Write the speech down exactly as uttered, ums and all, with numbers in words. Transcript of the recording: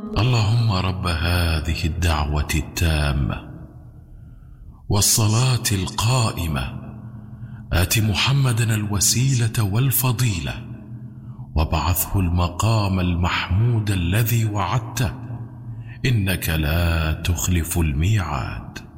اللهم رب هذه الدعوة التامة والصلاة القائمة آت محمدا الوسيلة والفضيلة وابعثه المقام المحمود الذي وعدته إنك لا تخلف الميعاد.